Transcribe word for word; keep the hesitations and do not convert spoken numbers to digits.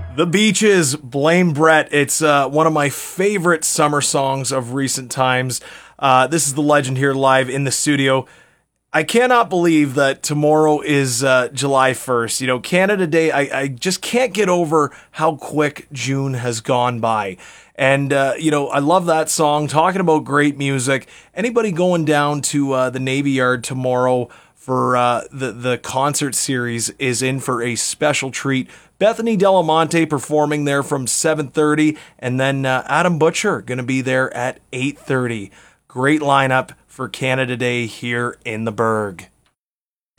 The Beaches, Blame Brett. It's uh, one of my favorite summer songs of recent times. Uh, this is the legend here live in the studio. I cannot believe that tomorrow is uh, July first. You know, Canada Day, I, I just can't get over how quick June has gone by. And, uh, you know, I love that song, talking about great music. Anybody going down to uh, the Navy Yard tomorrow for uh, the, the concert series is in for a special treat. Bethany Delamonte performing there from seven thirty, and then uh, Adam Butcher going to be there at eight thirty. Great lineup for Canada Day here in the Berg.